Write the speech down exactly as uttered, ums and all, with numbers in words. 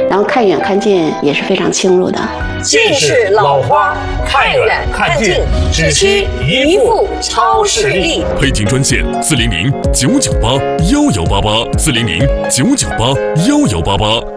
然后看远看近也是非常清楚的。 近视老花，看远看近，只需一副超视力。 配镜专线：四零零九九八幺幺八八，四零零九九八幺幺八八。